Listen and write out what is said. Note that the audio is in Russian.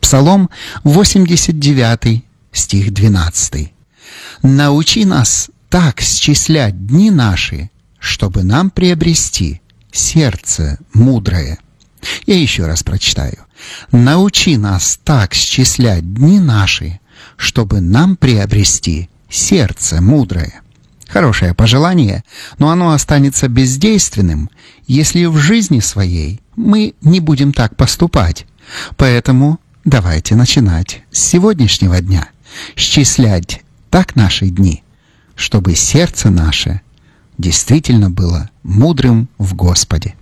Псалом 89, стих 12. «Научи нас так счислять дни наши, чтобы нам приобрести сердце мудрое». Я еще раз прочитаю. «Научи нас так счислять дни наши, чтобы нам приобрести сердце мудрое». Хорошее пожелание, но оно останется бездейственным, если в жизни своей мы не будем так поступать. Поэтому давайте начинать с сегодняшнего дня, счислять так наши дни, чтобы сердце наше действительно было мудрым в Господе.